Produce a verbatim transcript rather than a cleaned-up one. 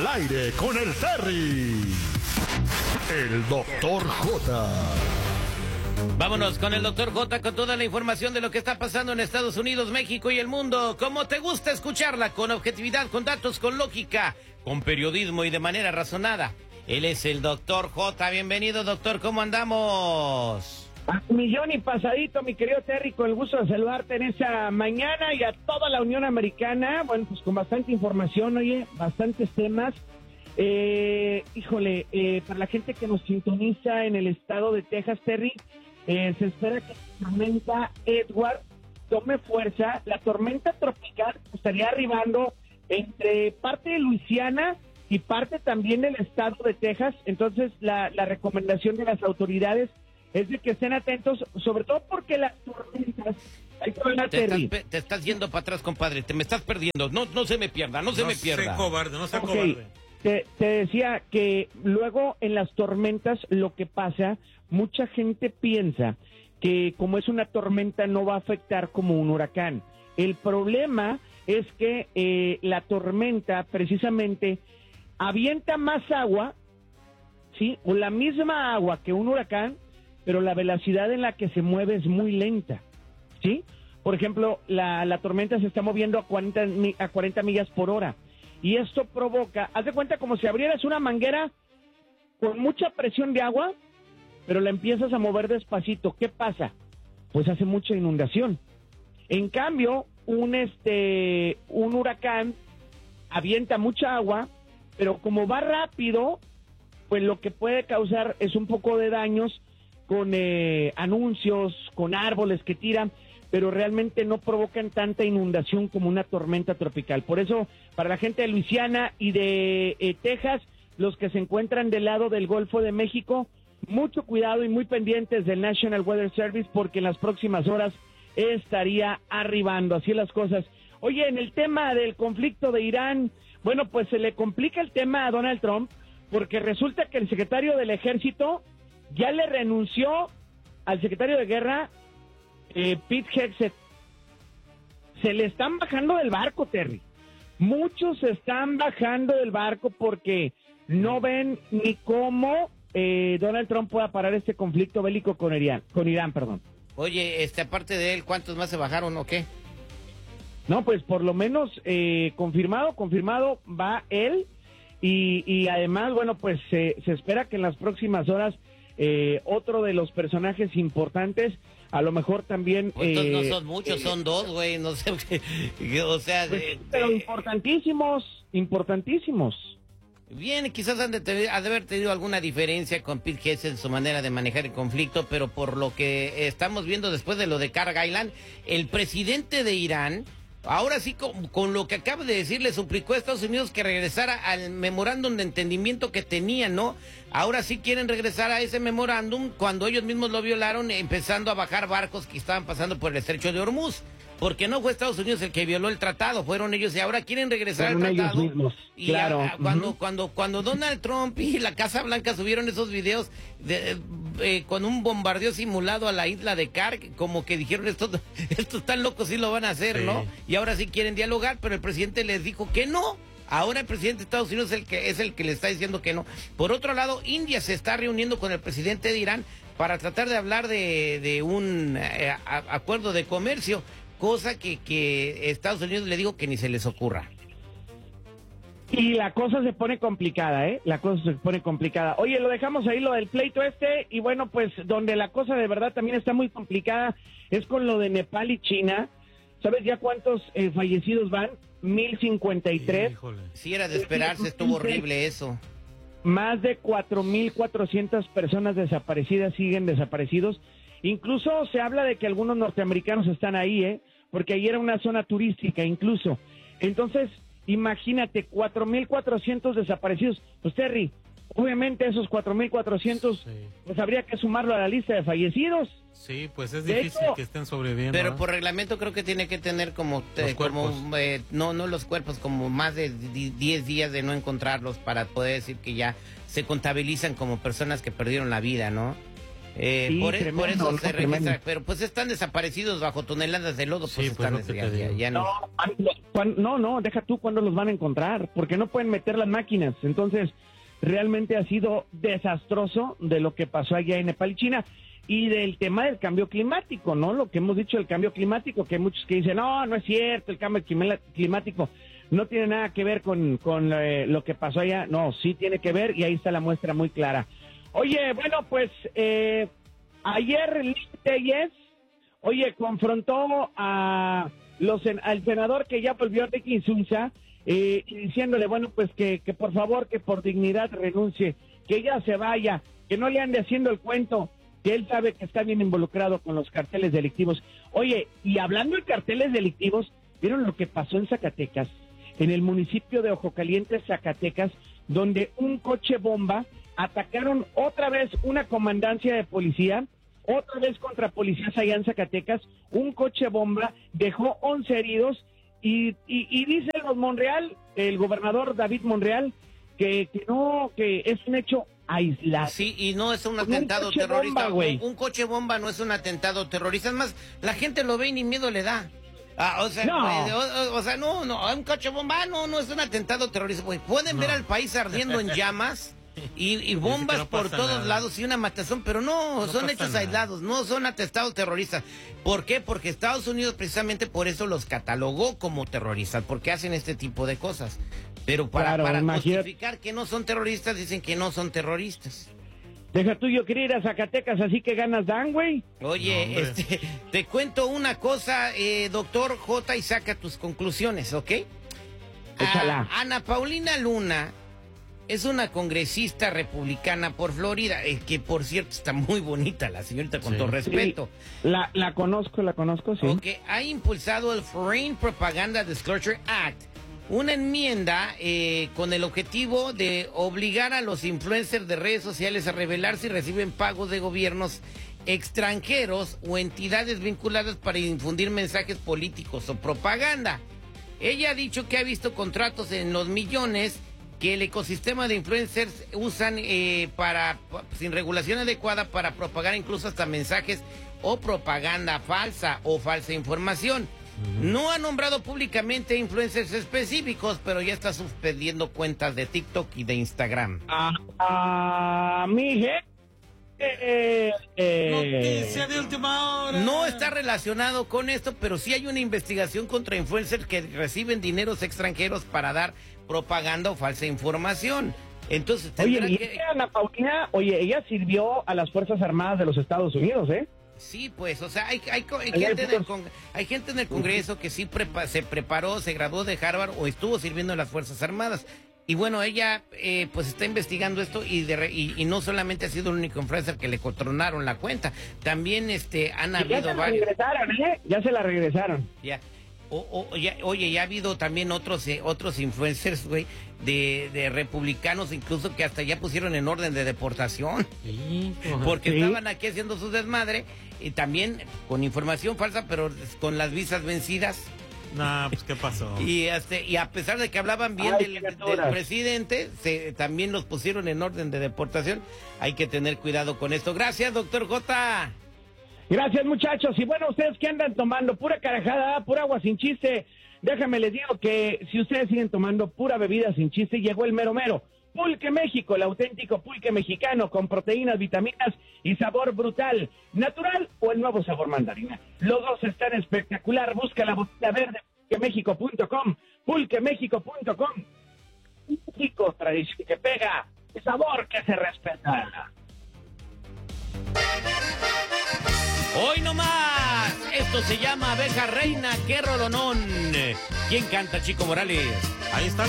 Al aire con el Terry. El doctor J. Vámonos con el doctor J con toda la información de lo que está pasando en Estados Unidos, México y el mundo. Como te gusta escucharla, con objetividad, con datos, con lógica, con periodismo y de manera razonada. Él es el doctor J. Bienvenido, doctor. ¿Cómo andamos? A un millón y pasadito, mi querido Terry, con el gusto de saludarte en esta mañana y a toda la Unión Americana. Bueno, pues con bastante información, oye, bastantes temas. Eh, híjole, eh, para la gente que nos sintoniza en el estado de Texas, Terry, eh, se espera que la tormenta Edward tome fuerza. La tormenta tropical estaría arribando entre parte de Luisiana y parte también del estado de Texas. Entonces, la, la recomendación de las autoridades es de que estén atentos, sobre todo porque las tormentas... Ahí te, van a te, Terry. estás, te estás yendo para atrás, compadre. Te me estás perdiendo. No, no se me pierda, no se no me pierda. No sea cobarde, no sea Okay. cobarde. Te, te decía que luego en las tormentas lo que pasa, mucha gente piensa que como es una tormenta no va a afectar como un huracán. El problema es que eh, la tormenta precisamente avienta más agua, ¿sí? O la misma agua que un huracán, pero la velocidad en la que se mueve es muy lenta, ¿sí? Por ejemplo, la, la tormenta se está moviendo a cuarenta, a cuarenta millas por hora. Y esto provoca, haz de cuenta como si abrieras una manguera con mucha presión de agua, pero la empiezas a mover despacito. ¿Qué pasa? Pues hace mucha inundación. En cambio, un este un huracán avienta mucha agua, pero como va rápido, pues lo que puede causar es un poco de daños con eh, anuncios, con árboles que tiran, pero realmente no provocan tanta inundación como una tormenta tropical. Por eso, para la gente de Luisiana y de eh, Texas, los que se encuentran del lado del Golfo de México, mucho cuidado y muy pendientes del National Weather Service, porque en las próximas horas estaría arribando. Así las cosas. Oye, en el tema del conflicto de Irán, bueno, pues se le complica el tema a Donald Trump, porque resulta que el secretario del Ejército ya le renunció al secretario de Guerra, Eh, Pete Hegseth. Se le están bajando del barco, Terry. Muchos se están bajando del barco porque no ven ni cómo eh, Donald Trump pueda parar este conflicto bélico con Irán, con Irán, perdón. Oye, este, aparte de él, ¿cuántos más se bajaron o qué? No, pues por lo menos eh, confirmado, confirmado va él y, y además, bueno, pues eh, se espera que en las próximas horas eh, otro de los personajes importantes, a lo mejor también... Pues eh, no son muchos, eh, son dos, güey, no sé, o sea... pues, de, pero de... importantísimos, importantísimos. Bien, quizás han de, tener, ha de haber tenido alguna diferencia con Pete Hegseth en su manera de manejar el conflicto, pero por lo que estamos viendo después de lo de Carl Island, el presidente de Irán... Ahora sí, con, con lo que acaba de decir, le suplicó a Estados Unidos que regresara al memorándum de entendimiento que tenían, ¿no? Ahora sí quieren regresar a ese memorándum cuando ellos mismos lo violaron, empezando a bajar barcos que estaban pasando por el estrecho de Hormuz. Porque no fue Estados Unidos el que violó el tratado, fueron ellos y ahora quieren regresar Fueron al tratado. ellos mismos, y claro. a, a, cuando, Uh-huh. cuando, cuando Donald Trump y la Casa Blanca subieron esos videos de, eh, con un bombardeo simulado a la isla de Kark, como que dijeron, estos, estos están locos, sí lo van a hacer, sí. ¿no? Y ahora sí quieren dialogar, pero el presidente les dijo que no. Ahora el presidente de Estados Unidos es el que es el que le está diciendo que no. Por otro lado, India se está reuniendo con el presidente de Irán para tratar de hablar de, de un eh, a, acuerdo de comercio, cosa que, que Estados Unidos le dijo que ni se les ocurra. Y la cosa se pone complicada, ¿eh? La cosa se pone complicada. Oye, lo dejamos ahí, lo del pleito este, y bueno, pues donde la cosa de verdad también está muy complicada es con lo de Nepal y China. ¿Sabes ya cuántos eh, fallecidos van? mil cincuenta y tres. Sí, era de esperarse, estuvo horrible eso. Más de cuatro mil cuatrocientas personas desaparecidas, siguen desaparecidos. Incluso se habla de que algunos norteamericanos están ahí, ¿eh? Porque ahí era una zona turística incluso. Entonces, imagínate, cuatro mil cuatrocientos desaparecidos. Pues Terry, obviamente esos cuatro mil cuatrocientos, sí, pues habría que sumarlo a la lista de fallecidos. Sí, pues es de difícil hecho, que estén sobreviviendo. Pero ¿eh? por reglamento creo que tiene que tener como, eh, como eh, no, no los cuerpos, como más de diez días de no encontrarlos para poder decir que ya se contabilizan como personas que perdieron la vida, ¿no? Eh, Sí, por, e- tremendo, por eso no, se registra, tremendo. pero pues están desaparecidos bajo toneladas de lodo, pues Sí, pues, están lo que ya, te ya- digo. ya no. No, cuando- cuando- no, no, deja tú cuándo los van a encontrar, porque no pueden meter las máquinas. Entonces, realmente ha sido desastroso de lo que pasó allá en Nepal y China. Y del tema del cambio climático, ¿no? Lo que hemos dicho del cambio climático, que hay muchos que dicen, no, no es cierto, el cambio clima- climático no tiene nada que ver con, con eh, lo que pasó allá. No, sí tiene que ver y ahí está la muestra muy clara. Oye, bueno, pues eh, ayer Lili Telles, oye, confrontó a los sen- al senador que ya volvió de Insulza, eh, y diciéndole, bueno, pues que, que por favor, que por dignidad renuncie, que ella se vaya, que no le ande haciendo el cuento, que él sabe que está bien involucrado con los carteles delictivos. Oye, y hablando de carteles delictivos, ¿vieron lo que pasó en Zacatecas? En el municipio de Ojo Caliente, Zacatecas, donde un coche bomba atacaron otra vez una comandancia de policía, otra vez contra policías allá en Zacatecas, un coche bomba dejó once heridos y, y, y dice los Monreal, el gobernador David Monreal, que, que no, que es un hecho aislado. Sí, y no es un Con un atentado coche terrorista. bomba, güey. un, un coche bomba no es un atentado terrorista. Es más, la gente lo ve y ni miedo le da. Ah, o sea, No. eh, o, o- o sea, no, no, un coche bomba, ah, no, no es un atentado terrorista. Pues pueden No. ver al país ardiendo en llamas y, y bombas no por pasa todos nada. lados y una matazón, pero no, No son pasa hechos nada. aislados, no son atentados terroristas. ¿Por qué? Porque Estados Unidos precisamente por eso los catalogó como terroristas, porque hacen este tipo de cosas. Pero para, Claro, para imagínate. justificar que no son terroristas, dicen que no son terroristas. Deja tú, yo quería ir a Zacatecas, así que ganas dan, güey. Oye, No, hombre. este, te cuento una cosa, eh, doctor J, y saca tus conclusiones, ¿ok? Échala. Ah, Ana Paulina Luna es una congresista republicana por Florida, eh, que por cierto está muy bonita la señorita, con Sí. todo respeto. La, la conozco, la conozco, sí. Ok, ha impulsado el Foreign Propaganda Disclosure Act, una enmienda eh, con el objetivo de obligar a los influencers de redes sociales a revelar si reciben pagos de gobiernos extranjeros o entidades vinculadas para difundir mensajes políticos o propaganda. Ella ha dicho que ha visto contratos en los millones que el ecosistema de influencers usan eh, para sin regulación adecuada para propagar incluso hasta mensajes o propaganda falsa o falsa información. No ha nombrado públicamente influencers específicos, pero ya está suspendiendo cuentas de TikTok y de Instagram. A, a mi je- eh, eh, Noticia de última hora. No está relacionado con esto, pero sí hay una investigación contra influencers que reciben dineros extranjeros para dar propaganda o falsa información. Entonces, Oye, tendrán y que... esta Ana Paulina, oye, ella sirvió a las Fuerzas Armadas de los Estados Unidos, ¿eh? Sí, pues, o sea, hay, hay, co- hay Allá gente, hay en el puros- con- hay gente en el Congreso que sí prepa- se preparó, se graduó de Harvard o estuvo sirviendo en las Fuerzas Armadas. Y bueno, ella eh, pues está investigando esto y, de re- y, y no solamente ha sido el único influencer que le contronaron la cuenta, también este han Ya habido se la varios. regresaron, ¿eh? Ya se la regresaron. Ya. O- o- ya- oye, ya ha habido también otros eh, otros influencers, güey, de, de republicanos incluso que hasta ya pusieron en orden de deportación. Sí, pues, Porque Sí. estaban aquí haciendo su desmadre y también con información falsa, pero con las visas vencidas. Nah, pues ¿qué pasó? Y este y a pesar de que hablaban bien Ay, del, criaturas. del presidente, se, también los pusieron en orden de deportación. Hay que tener cuidado con esto. Gracias, doctor J. Gracias, muchachos. Y bueno, ustedes que andan tomando pura carajada, pura agua sin chiste, déjame les digo que si ustedes siguen tomando pura bebida sin chiste, llegó el mero mero. Pulque México, el auténtico pulque mexicano con proteínas, vitaminas y sabor brutal, natural o el nuevo sabor mandarina. Los dos están espectacular. Busca la botella verde pulquemexico punto com, pulquemexico punto com. México, tradición que pega, y sabor que se respeta. Hoy nomás, esto se llama Abeja Reina, qué rolonón. ¿Quién canta, Chico Morales? Ahí está.